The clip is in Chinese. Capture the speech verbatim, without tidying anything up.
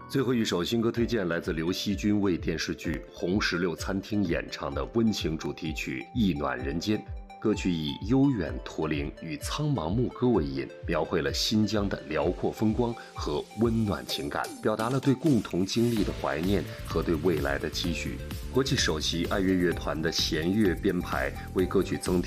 最后一首新歌推荐来自刘惜君为电视剧《红石榴餐厅》演唱的温情主题曲《意暖人间》。歌曲以悠远驼铃与苍茫牧歌为引，描绘了新疆的辽阔风光和温暖情感，表达了对共同经历的怀念和对未来的期许。国际首席爱乐乐团的弦乐编排为歌曲增添